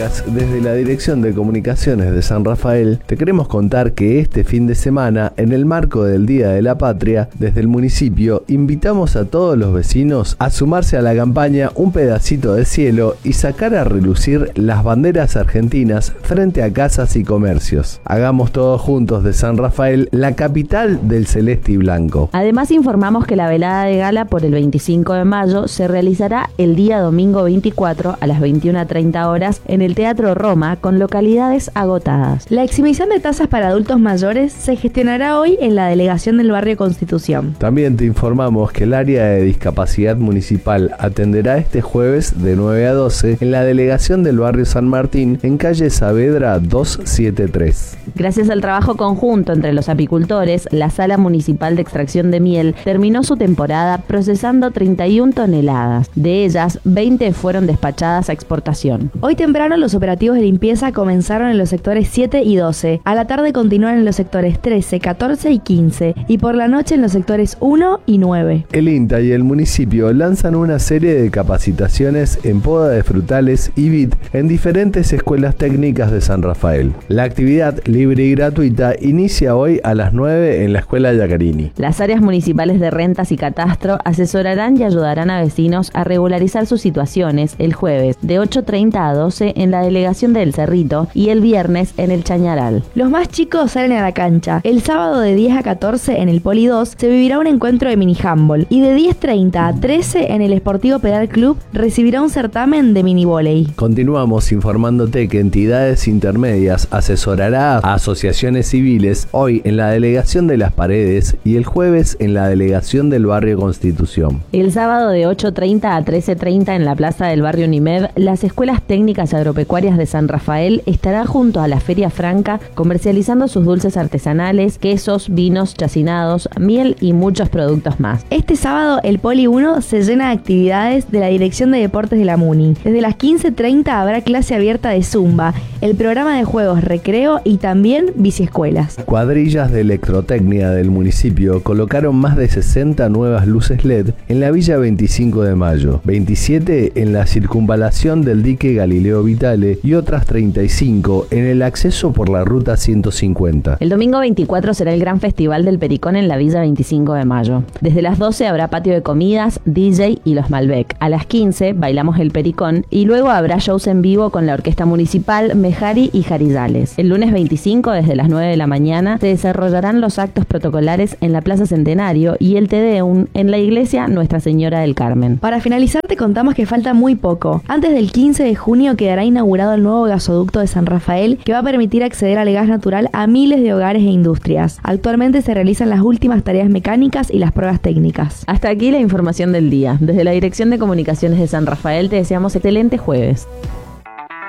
días. Desde la Dirección de Comunicaciones de San Rafael te queremos contar que este fin de semana, en el marco del Día de la Patria, desde el municipio invitamos a todos los vecinos a sumarse a la campaña Un pedacito de cielo y sacar a relucir las banderas argentinas frente a casas y comercios. Hagamos todos juntos de San Rafael la capital del celeste y blanco. Además informamos que la velada de gala por el 25 de mayo se realizará el día domingo 24 a las 21:30 horas en el Teatro Roma con localidades agotadas. La exhibición de tazas para adultos mayores se gestionará hoy en la delegación del barrio Constitución. También te informamos que el área de discapacidad municipal atenderá este jueves de 9 a 12 en la delegación del barrio San Martín en calle Saavedra 273. Gracias al trabajo conjunto entre los apicultores, la Sala Municipal de Extracción de Miel terminó su temporada procesando 31 toneladas. De ellas, 20 fueron despachadas a exportación. Hoy temprano los operativos de limpieza comenzaron en los sectores 7 y 12. A la tarde continúan en los sectores 13, 14 y 15. Y por la noche en los sectores 1 y 9. El INTA y el municipio lanzan una serie de capacitaciones en poda de frutales y vid en diferentes escuelas técnicas de San Rafael. La actividad libre y gratuita inicia hoy a las 9 en la escuela Yacarini. Las áreas municipales de rentas y catastro asesorarán y ayudarán a vecinos a regularizar sus situaciones el jueves de 8:30 a 12 en la delegación del Cerrito y el viernes en el Chañaral. Los más chicos salen a la cancha. El sábado de 10 a 14 en el Poli 2 se vivirá un encuentro de mini handball y de 10:30 a 13 en el Sportivo Pedal Club recibirá un certamen de mini volei. Continuamos informándote que entidades intermedias asesorará a asociaciones civiles hoy en la delegación de Las Paredes y el jueves en la delegación del barrio Constitución. El sábado de 8:30 a 13:30 en la plaza del barrio Unimed, las escuelas técnicas agropecuarias de San Rafael estarán junto a la Feria Franca comercializando sus dulces artesanales, quesos, vinos, chacinados, miel y muchos productos más. Este sábado el Poli 1 se llena de actividades de la Dirección de Deportes de la MUNI. Desde las 15:30 habrá clase abierta de Zumba, el programa de juegos recreo y también biciescuelas. Cuadrillas de electrotecnia del municipio colocaron más de 60 nuevas luces LED en la Villa 25 de Mayo, 27 en la circunvalación del dique Galileo Vitale y otras 35 en el acceso por la ruta 150. El domingo 24 será el gran festival del Pericón en la Villa 25 de Mayo. Desde las 12 habrá patio de comidas, DJ y los Malbec. A las 15 bailamos el Pericón y luego habrá shows en vivo con la Orquesta Municipal, Mejari y Jarizales. El lunes 25 desde las 9 de la mañana se desarrollarán los actos protocolares en la Plaza Centenario y el Te Deum en la iglesia Nuestra Señora del Carmen. Para finalizar te contamos que falta muy poco. Antes del 15 de junio quedará inaugurado el nuevo gasoducto de San Rafael que va a permitir acceder al gas natural a miles de hogares e industrias. Actualmente se realizan las últimas tareas mecánicas y las pruebas técnicas. Hasta aquí la información del día. Desde la Dirección de Comunicaciones de San Rafael te deseamos excelente jueves.